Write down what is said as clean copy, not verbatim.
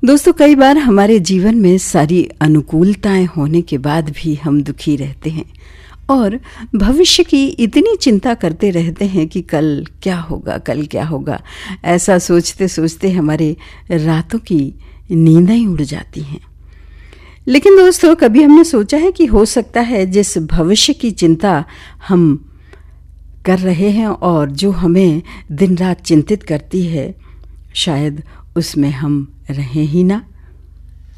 दोस्तों, कई बार हमारे जीवन में सारी अनुकूलताएं होने के बाद भी हम दुखी रहते हैं और भविष्य की इतनी चिंता करते रहते हैं कि कल क्या होगा, कल क्या होगा। ऐसा सोचते सोचते हमारे रातों की नींदें ही उड़ जाती हैं। लेकिन दोस्तों, कभी हमने सोचा है कि हो सकता है जिस भविष्य की चिंता हम कर रहे हैं और जो हमें दिन रात चिंतित करती है, शायद उसमें हम रहें ही ना।